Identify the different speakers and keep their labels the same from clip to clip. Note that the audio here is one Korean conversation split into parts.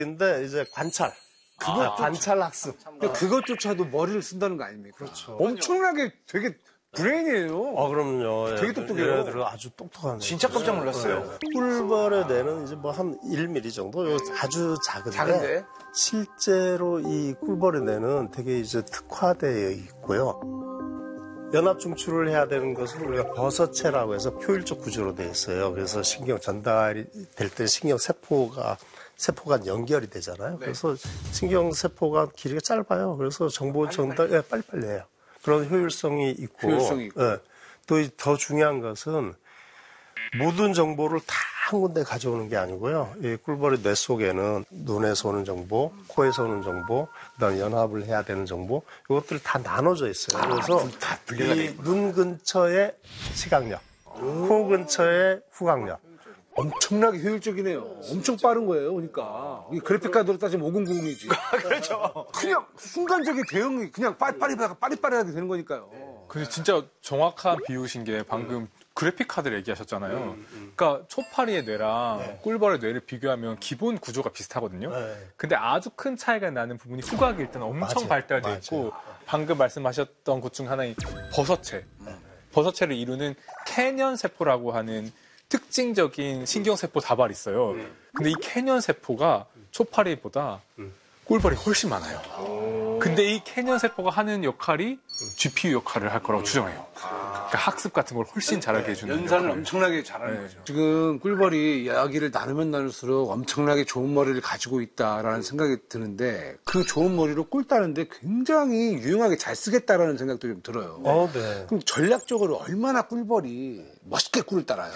Speaker 1: 근데 이제 관찰. 관찰 학습.
Speaker 2: 그것조차도 머리를 쓴다는 거 아닙니까? 그렇죠. 엄청나게 되게 브레인이에요.
Speaker 1: 그럼요.
Speaker 2: 되게 똑똑해요.
Speaker 1: 얘네들은 아주 똑똑하네.
Speaker 3: 진짜 깜짝 놀랐어요.
Speaker 1: 꿀벌의 뇌는 이제 뭐 한 1mm 정도 아주 작은데,
Speaker 2: 작은데?
Speaker 1: 실제로 이 꿀벌의 뇌는 되게 이제 특화되어 있고요. 연합 중추를 해야 되는 것은 우리가 버섯체라고 해서 효율적 구조로 되어 있어요. 그래서 신경 전달이 될 때 신경 세포가 연결이 되잖아요. 그래서 신경 세포가 길이가 짧아요. 그래서 정보 전달 빨리빨리 해요. 그런 효율성이 있고, 또 더 중요한 것은 모든 정보를 다 한 군데 가져오는 게 아니고요. 이 꿀벌의 뇌 속에는 눈에서 오는 정보, 코에서 오는 정보, 그다음에 연합을 해야 되는 정보, 이것들 다 나눠져 있어요. 그래서 이 눈 근처의 시각력, 코 근처의 후각력.
Speaker 2: 엄청나게 효율적이네요. 엄청 빠른 거예요, 그러니까. 이 그래픽카드로 따지면 5090이지.
Speaker 3: 그렇죠.
Speaker 2: 그냥 순간적인 대응이 그냥 빠리빠리하게 되는 거니까요.
Speaker 4: 근데 진짜 정확한 비유신 게 방금 그래픽 카드를 얘기하셨잖아요. 그러니까 초파리의 뇌랑 꿀벌의 뇌를 비교하면 기본 구조가 비슷하거든요. 근데 아주 큰 차이가 나는 부분이 후각이 일단 엄청 발달돼 있고 방금 말씀하셨던 것 중 하나인 버섯체. 버섯체를 이루는 캐년 세포라고 하는 특징적인 신경세포 다발이 있어요. 근데 이 캐년 세포가 초파리보다 꿀벌이 훨씬 많아요. 근데 이 캐년 세포가 하는 역할이 GPU 역할을 할 거라고 추정해요. 그러니까 학습 같은 걸 훨씬 잘하게 해주는
Speaker 2: 연산을
Speaker 4: 역할을.
Speaker 2: 엄청나게 잘하는 거죠. 지금 꿀벌이 이야기를 나누면 나눌수록 엄청나게 좋은 머리를 가지고 있다라는 생각이 드는데 그 좋은 머리로 꿀 따는데 굉장히 유용하게 잘 쓰겠다라는 생각도 좀 들어요.
Speaker 1: 네.
Speaker 2: 그럼 전략적으로 얼마나 꿀벌이 멋있게 꿀을 따라요?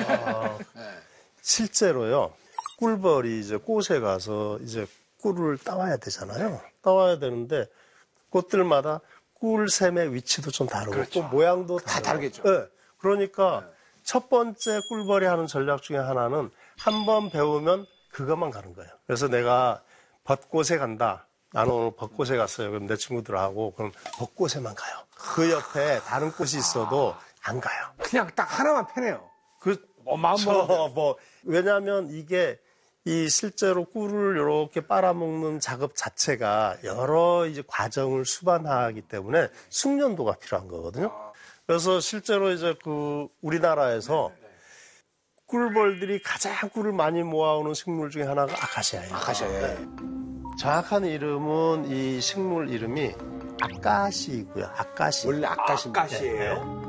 Speaker 1: 실제로요. 꿀벌이 이제 꽃에 가서 이제 꿀을 따와야 되잖아요. 따와야 되는데 꽃들마다 꿀샘의 위치도 좀 다르고 또 모양도
Speaker 2: 다 다르겠죠.
Speaker 1: 네. 그러니까 첫 번째 꿀벌이 하는 전략 중에 하나는 한 번 배우면 그것만 가는 거예요. 그래서 내가 벚꽃에 간다. 나는 오늘 벚꽃에 갔어요. 그럼 내 친구들하고 그럼 벚꽃에만 가요. 그 옆에 다른 꽃이 있어도 안 가요.
Speaker 2: 그냥 딱 하나만 패네요.
Speaker 1: 왜냐하면 이게 이 실제로 꿀을 이렇게 빨아먹는 작업 자체가 여러 이제 과정을 수반하기 때문에 숙련도가 필요한 거거든요. 그래서 실제로 이제 우리나라에서 꿀벌들이 가장 꿀을 많이 모아오는 식물 중에 하나가 아카시아예요. 정확한 이름은 이 식물 이름이 아까시이고요. 아까시.
Speaker 2: 원래 아까시예요?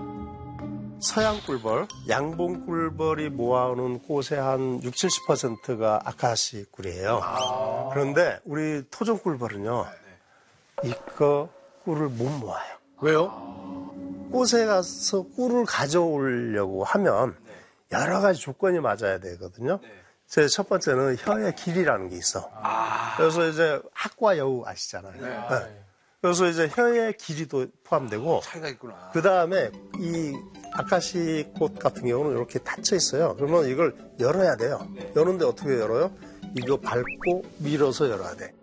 Speaker 1: 서양 꿀벌, 양봉 꿀벌이 모아오는 꽃의 한 60, 70%가 아카시 꿀이에요. 그런데 우리 토종 꿀벌은요, 이거 꿀을 못 모아요.
Speaker 2: 왜요?
Speaker 1: 꽃에 가서 꿀을 가져오려고 하면 여러 가지 조건이 맞아야 되거든요. 제 첫 번째는 혀의 길이라는 게 있어. 그래서 이제 학과 여우 아시잖아요. 네. 그래서 이제 혀의 길이도 포함되고
Speaker 2: 차이가 있구나.
Speaker 1: 그 다음에 이 아카시 꽃 같은 경우는 이렇게 닫혀 있어요. 그러면 이걸 열어야 돼요. 여는데 어떻게 열어요? 이거 밟고 밀어서 열어야 돼.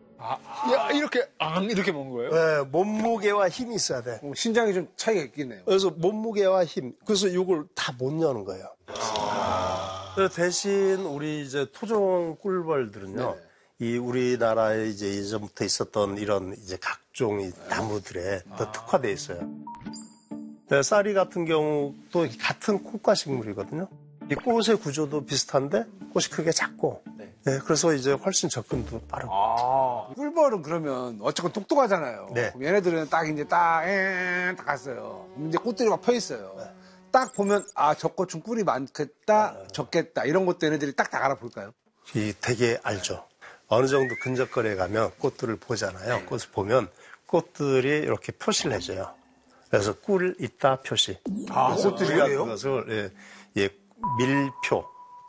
Speaker 4: 이렇게 먹는 거예요?
Speaker 1: 네, 몸무게와 힘이 있어야 돼.
Speaker 2: 신장이 좀 차이가 있겠네요.
Speaker 1: 그래서 몸무게와 힘. 그래서 이걸 다 못 여는 거예요. 그래서 대신 우리 이제 토종 꿀벌들은요. 이 우리나라에 이제 예전부터 있었던 이런 이제 각종 나무들에 더 특화되어 있어요. 네, 쌀이 같은 경우도 같은 꽃과 식물이거든요. 이 꽃의 구조도 비슷한데 꽃이 크게 작고, 네, 그래서 이제 훨씬 접근도 빠르고.
Speaker 2: 꿀벌은 그러면 어쨌건 똑똑하잖아요.
Speaker 1: 네.
Speaker 2: 그럼 얘네들은 딱 이제 딱 갔어요. 이제 꽃들이 막 펴 있어요. 딱 보면 저 꽃은 꿀이 많겠다, 적겠다 이런 것도 얘네들이 딱 알아볼까요?
Speaker 1: 이 되게 알죠. 어느 정도 근접거리에 가면 꽃들을 보잖아요. 꽃을 보면 꽃들이 이렇게 표시를 해줘요. 그래서 꿀 있다 표시.
Speaker 2: 꽃들이요?
Speaker 1: 그것을 밀표,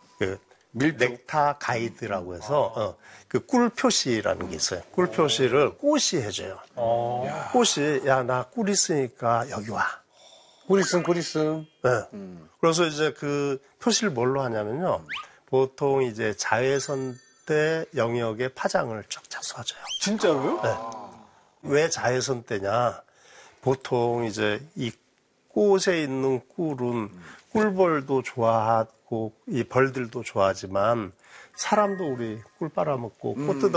Speaker 1: 넥타 가이드라고 해서 그 꿀 표시라는 게 있어요. 꿀 표시를 꽃이 해줘요. 꽃이 나 꿀 있으니까 여기 와.
Speaker 2: 꿀 있음.
Speaker 1: 네. 그래서 이제 그 표시를 뭘로 하냐면요. 보통 이제 자외선 때 영역의 파장을 쫙 쏴줘요.
Speaker 4: 진짜로요?
Speaker 1: 네. 왜 자외선 때냐? 보통 이제 이 꽃에 있는 꿀은 꿀벌도 좋아하고 이 벌들도 좋아하지만 사람도 우리 꿀 빨아먹고 꽃 뜯어